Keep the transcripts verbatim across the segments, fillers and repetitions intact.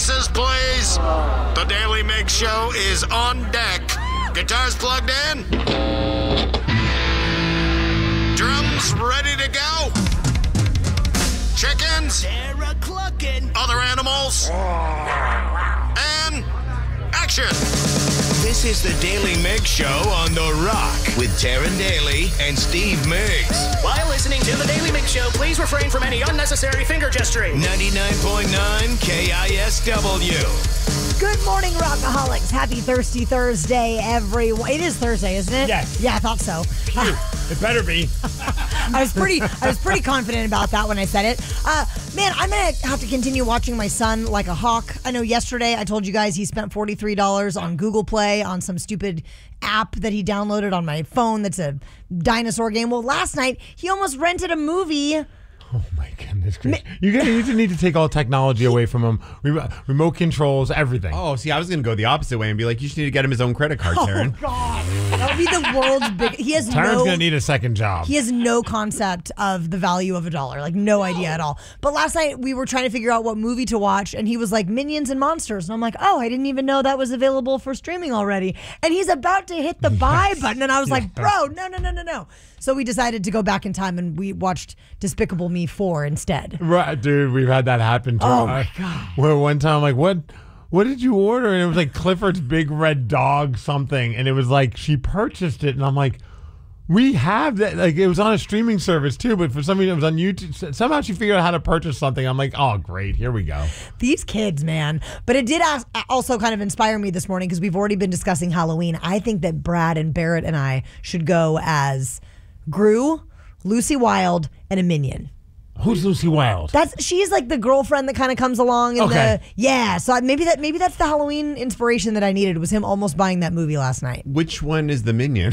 Voices, please. The Daily Mix Show is on deck. Guitars plugged in. Drums ready to go. Chickens. They're a-clucking. Other animals. And action. This is the Daily Mix Show on The Rock with Taryn Daly and Steve Miggs. While listening to the Daily Mix Show, please refrain from any unnecessary finger gesturing. ninety-nine point nine K I S W. Good morning, Rockaholics. Happy Thirsty Thursday, everyone. It is Thursday, isn't it? Yes. Yeah, I thought so. It better be. I was pretty I was pretty confident about that when I said it. Uh, man, I'm going to have to continue watching my son like a hawk. I know yesterday I told you guys he spent forty-three dollars on Google Play on some stupid app that he downloaded on my phone that's a dinosaur game. Well, last night he almost rented a movie. Oh my goodness gracious. You guys need to need to take all technology away from him. Remo- remote controls, everything. Oh, see, I was going to go the opposite way and be like, you should need to get him his own credit card, Taryn. Oh, God. That would be the world's big... He has Taryn's no... going to need a second job. He has no concept of the value of a dollar. Like, no idea at all. But last night, we were trying to figure out what movie to watch, and he was like, Minions and Monsters. And I'm like, oh, I didn't even know that was available for streaming already. And he's about to hit the buy button, and I was like, bro, no, no, no, no, no. So we decided to go back in time, and we watched Despicable Me four instead. Right, dude, we've had that happen too. Oh, my God. Where one time I'm like, what what did you order? And it was like Clifford's Big Red Dog something. And it was like, she purchased it. And I'm like, we have that. Like, it was on a streaming service too, but for some reason it was on YouTube. Somehow she figured out how to purchase something. I'm like, oh, great. Here we go. These kids, man. But it did ask, also kind of inspire me this morning because we've already been discussing Halloween. I think that Brad and Barrett and I should go as Gru, Lucy Wilde, and a Minion. Who's Lucy Wilde? That's she's like the girlfriend that kind of comes along in Okay. the yeah. So maybe that maybe that's the Halloween inspiration that I needed was him almost buying that movie last night. Which one is the minion?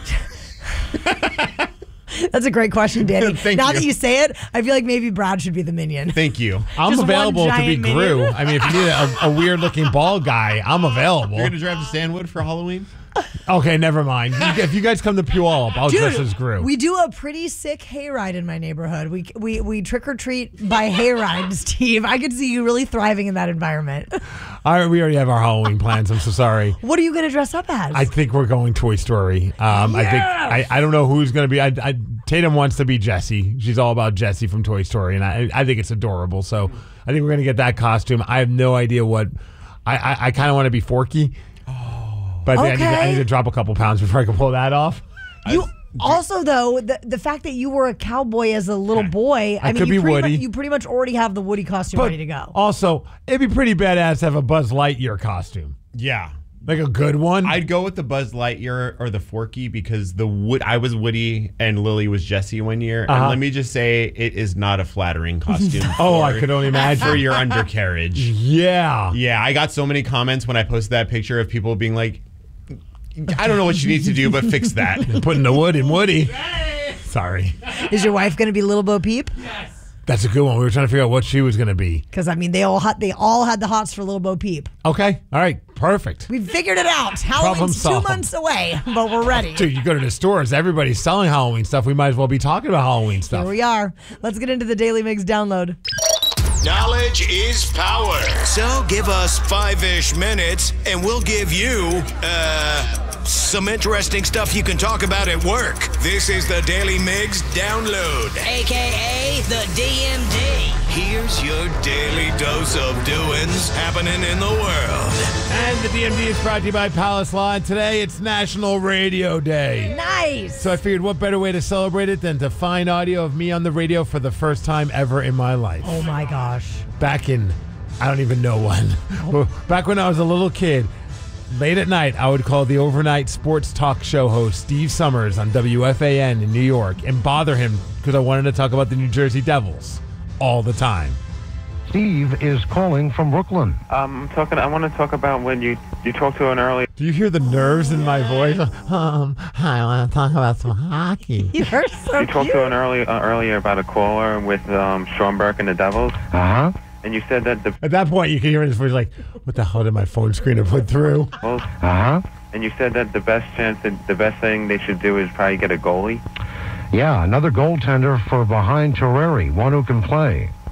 That's a great question, Danny. Thank now you. that you say it, I feel like maybe Brad should be the Minion. Thank you. I'm Just one available to be giant Gru. minion. I mean, if you need a, a weird looking bald guy, I'm available. You're going to drive to Stanwood for Halloween? Okay, never mind. You- If you guys come to Puyallup, I'll dress as Gru. We do a pretty sick hayride in my neighborhood. We we we trick or treat by hayride, Steve. I could see you really thriving in that environment. All right, we already have our Halloween plans. I'm so sorry. What are you going to dress up as? I think we're going Toy Story. Um, I think I, I don't know who's going to be. I, I, Tatum wants to be Jessie. She's all about Jessie from Toy Story, and I, I think it's adorable. So I think we're going to get that costume. I have no idea what. I, I, I kind of want to be Forky. But I, think I, need to, I need to drop a couple pounds before I can pull that off. You also, though, the the fact that you were a cowboy as a little boy, I, I mean, could you be pretty Woody. Much, you pretty much already have the Woody costume But ready to go. also, it'd be pretty badass to have a Buzz Lightyear costume. Yeah. Like a good one. I'd go with the Buzz Lightyear or the Forky because the Wood I was Woody and Lily was Jessie one year. Uh-huh. And let me just say, it is not a flattering costume. Oh, for- I could only imagine. For your undercarriage. Yeah. Yeah, I got so many comments when I posted that picture of people being like, I don't know what you need to do, but fix that. Putting the wood in Woody. Sorry. Is your wife going to be Little Bo Peep? That's a good one. We were trying to figure out what she was going to be. Because I mean, they all had, they all had the hots for Little Bo Peep. Okay. All right. Perfect. We figured it out. Halloween's two solved. months away, but we're ready. Dude, you go to the stores, everybody's selling Halloween stuff. We might as well be talking about Halloween stuff. Here we are. Let's get into the Daily Mix download. Knowledge is power. So give us five-ish minutes, and we'll give you, uh, some interesting stuff you can talk about at work. This is the Daily Mix Download. A K A the D M D. Here's your daily dose of doings happening in the world. And the D M D is brought to you by Palace Law. And today it's National Radio Day. Nice. So I figured what better way to celebrate it than to find audio of me on the radio for the first time ever in my life. Oh my gosh. Back in, I don't even know when. But back when I was a little kid, late at night, I would call the overnight sports talk show host Steve Summers on W F A N in New York and bother him because I wanted to talk about the New Jersey Devils all the time. Steve is calling from Brooklyn. Um, I'm talking. I want to talk about when you you talked to an earlier. Do you hear the nerves in my voice? Um, I want to talk about some hockey. You're so You talked to an early uh, earlier about a caller with um, Sean Burke and the Devils, Uh huh. and you said that the At that point, you can hear his voice like, what the hell did my phone screen have put through? Devils, Uh huh. and you said that the best chance, that the best thing they should do is probably get a goalie. Yeah, another goaltender for behind Terreri, one who can play.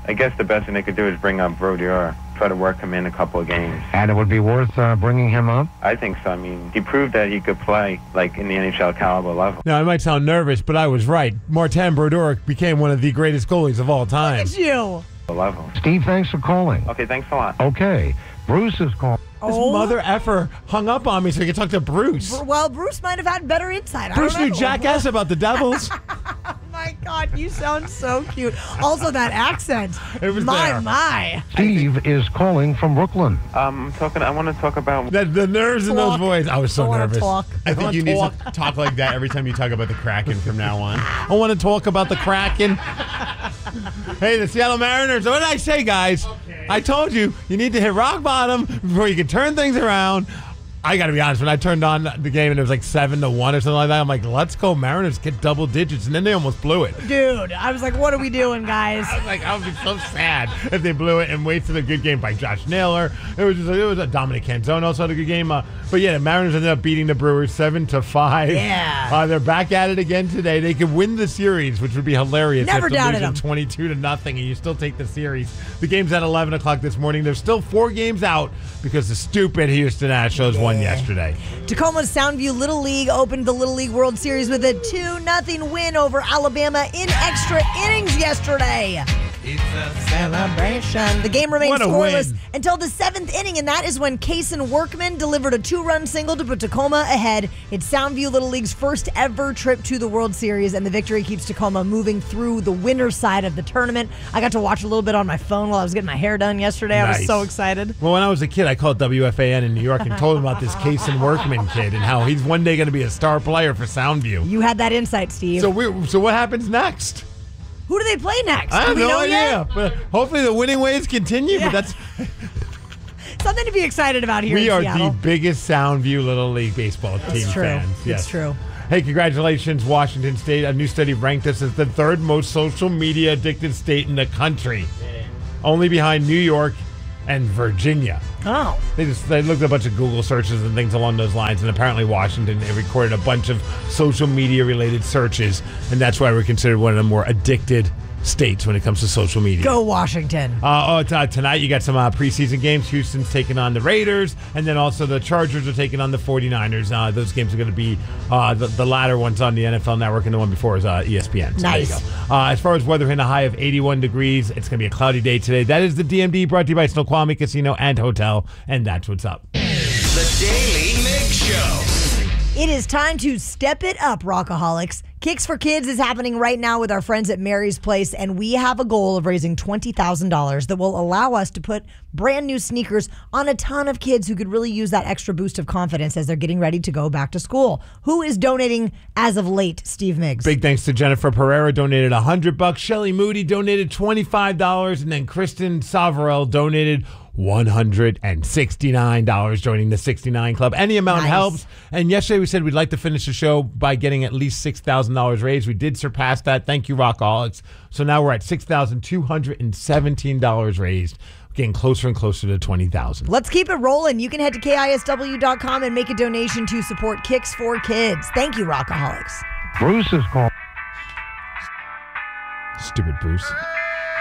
I guess the best thing they could do is bring up Brodeur, try to work him in a couple of games. And it would be worth uh, bringing him up? I think so. I mean, he proved that he could play, like, in the N H L caliber level. Now, I might sound nervous, but I was right. Martin Brodeur became one of the greatest goalies of all time. Look at you. Level. Steve, thanks for calling. Okay, thanks a lot. Okay, Bruce is calling. This mother effer hung up on me so he could talk to Bruce. Br- Well, Bruce might have had better insight. I Bruce don't know. knew jackass about the Devils. Oh my God, you sound so cute. Also, that accent. It was my, there. my. Steve is calling from Brooklyn. Um, I'm talking. I want to talk about. the, the nerves in those Talk. voices. I was so I wanna nervous. talk. I think you need talk. to talk like that every time you talk about the Kraken from now on. I want to talk about the Kraken. Hey, the Seattle Mariners. What did I say, guys? I told you, you need to hit rock bottom before you can turn things around. I got to be honest, when I turned on the game and it was like seven to one or something like that, I'm like, let's go Mariners, get double digits. And then they almost blew it. Dude, I was like, what are we doing, guys? I was like, I would be so sad if they blew it and wasted a good game by Josh Naylor. It was just, it was a Dominic Canzone also had a good game. Uh, but yeah, the Mariners ended up beating the Brewers seven to five. Yeah. Uh, they're back at it again today. They could win the series, which would be hilarious. Never after doubted losing them. twenty-two to nothing, and you still take the series. The game's at eleven o'clock this morning. There's still four games out because the stupid Houston Astros won yesterday. Tacoma's Soundview Little League opened the Little League World Series with a two nothing win over Alabama in extra innings yesterday. It's a celebration. The game remained What a scoreless win. until the seventh inning, and that is when Kaysen Workman delivered a two-run single to put Tacoma ahead. It's Soundview Little League's first ever trip to the World Series, and the victory keeps Tacoma moving through the winner's side of the tournament. I got to watch a little bit on my phone while I was getting my hair done yesterday. I was Nice. so excited. Well, when I was a kid, I called W F A N in New York and told them about this Kaysen Workman kid and how he's one day going to be a star player for Soundview. You had that insight, Steve. So we, so what happens next? Who do they play next? I Do have we no know idea. yet? But hopefully the winning ways continue. Yeah. But that's Something to be excited about here we in are Seattle. the biggest Soundview Little League baseball team It's true. fans. Yes. It's true. Hey, congratulations, Washington State. A new study ranked us as the third most social media addicted state in the country, only behind New York and Virginia. Oh. They just they looked at a bunch of Google searches and things along those lines, and apparently Washington they recorded a bunch of social media related searches, and that's why we're considered one of the more addicted states when it comes to social media. Go Washington. Uh, oh, t- uh, tonight you got some uh, preseason games. Houston's taking on the Raiders, and then also the Chargers are taking on the forty-niners. Uh, those games are going to be, uh, the, the latter one's on the N F L Network, and the one before is uh, E S P N. So Nice. There you go. Uh, as far as weather, in a high of eighty-one degrees. It's going to be a cloudy day today. That is the D M D, brought to you by Snoqualmie Casino and Hotel, and that's what's up. The Daily Mix Show. It is time to step it up, Rockaholics. Kicks for Kids is happening right now with our friends at Mary's Place, and we have a goal of raising twenty thousand dollars that will allow us to put brand new sneakers on a ton of kids who could really use that extra boost of confidence as they're getting ready to go back to school. Who is donating as of late, Steve Miggs? Big thanks to Jennifer Pereira, donated one hundred bucks. Shelly Moody donated twenty-five dollars, and then Kristen Savarell donated one hundred sixty-nine dollars, joining the sixty-nine Club. Any amount Nice. helps. And yesterday we said we'd like to finish the show by getting at least six thousand dollars raised. We did surpass that. Thank you, Rockaholics. So now we're at six thousand two hundred seventeen dollars raised, getting closer and closer to twenty thousand dollars. Let's keep it rolling. You can head to K I S W dot com and make a donation to support Kicks for Kids. Thank you, Rockaholics. Bruce is calling. Stupid Bruce.